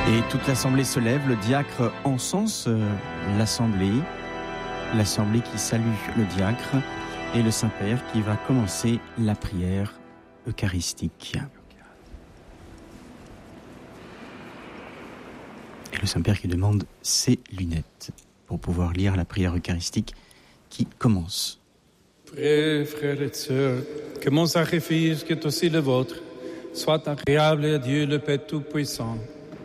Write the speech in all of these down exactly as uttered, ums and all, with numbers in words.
Et toute l'assemblée se lève, le diacre encense euh, l'assemblée, l'assemblée qui salue le diacre et le Saint-Père qui va commencer la prière eucharistique. Et le Saint-Père qui demande ses lunettes pour pouvoir lire la prière eucharistique qui commence. Frères, frères et sœurs, que mon sacrifice, qui est aussi le vôtre, soit agréable à Dieu le Père Tout-Puissant.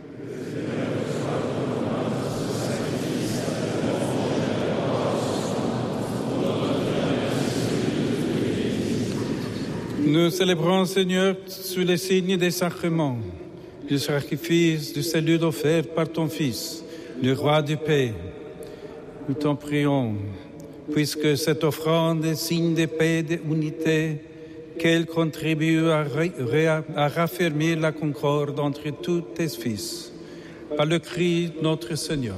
Nous célébrons, Seigneur, sous les signes des sacrements, le sacrifice du salut offert par ton Fils, le roi de paix. Nous t'en prions, puisque cette offrande est signe de paix et d'unité, qu'elle contribue à, ré- à raffermir la concorde entre tous tes fils. Par le Christ notre Seigneur.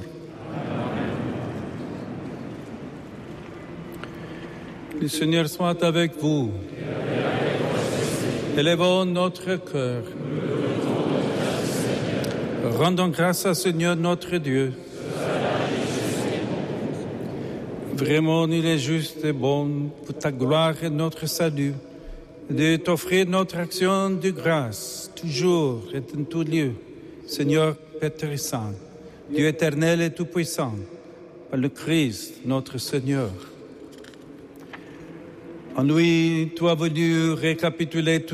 Le Seigneur soit avec vous. Élevons notre cœur. Rendons grâce au Seigneur notre Dieu. Vraiment, il est juste et bon pour ta gloire et notre salut de t'offrir notre action de grâce, toujours et en tout lieu. Seigneur Père très saint, Dieu éternel et tout-puissant, par le Christ notre Seigneur. En lui, tu as voulu récapituler tout